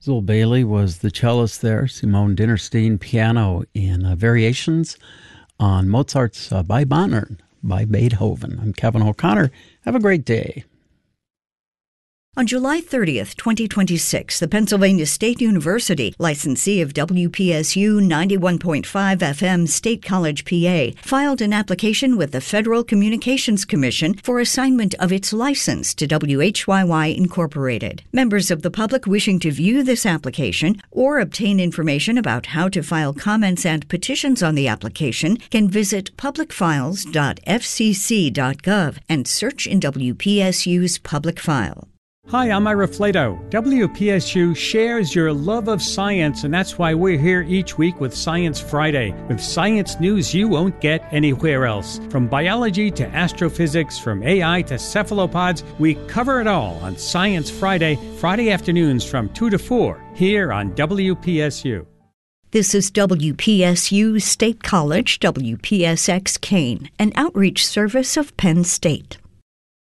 Zoll Bailey was the cellist there. Simone Dinnerstein, piano in variations on Mozart's Bei Bonnern by Beethoven. I'm Kevin O'Connor. Have a great day. On July 30th, 2026, the Pennsylvania State University, licensee of WPSU 91.5 FM State College, PA, filed an application with the Federal Communications Commission for assignment of its license to WHYY Incorporated. Members of the public wishing to view this application or obtain information about how to file comments and petitions on the application can visit publicfiles.fcc.gov and search in WPSU's public file. Hi, I'm Ira Flato. WPSU shares your love of science, and that's why we're here each week with Science Friday, with science news you won't get anywhere else. From biology to astrophysics, from AI to cephalopods, we cover it all on Science Friday, Friday afternoons from 2 to 4, here on WPSU. This is WPSU State College, WPSX Kane, an outreach service of Penn State.